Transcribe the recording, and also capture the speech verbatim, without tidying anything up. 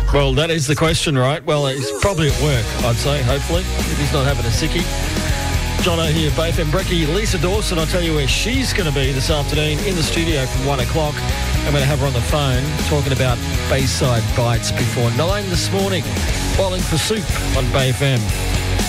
Well, that is the question, right? Well, he's probably at work, I'd say, hopefully, if he's not having a sickie. Jono here, Bay F M Brekkie. Lisa Dawson, I'll tell you where she's going to be this afternoon in the studio from one o'clock. I'm going to have her on the phone talking about Bayside Bites before nine this morning. Bowling for Soup on Bay F M.